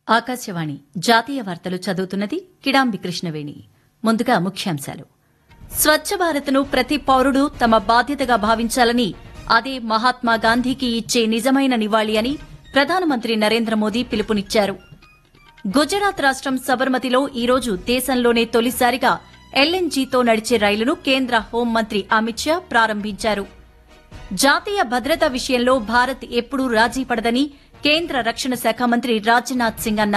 ఆకాశవాణి జాతీయ వార్తలు చదువుతున్నది కిడాంబి కృష్ణవేణి. ముందుగా ముఖ్యాంశాలు. స్వచ్ఛ భారత్ను ప్రతి పౌరుడు తమ బాధ్యతగా భావించాలని, అదే మహాత్మా గాంధీకి ఇచ్చే నిజమైన నివాళి అని ప్రధానమంత్రి నరేంద్ర మోదీ పిలుపునిచ్చారు. గుజరాత్ రాష్టం సబర్మతిలో ఈరోజు దేశంలోనే తొలిసారిగా ఎల్ఎన్జీతో నడిచే రైలును కేంద్ర హోంమంత్రి అమిత్ షా ప్రారంభించారు. జాతీయ భద్రత విషయంలో భారత్ ఎప్పుడూ రాజీ పడదని కేంద్ర రక్షణ శాఖ మంత్రి రాజ్నాథ్ సింగ్ అన్నారు.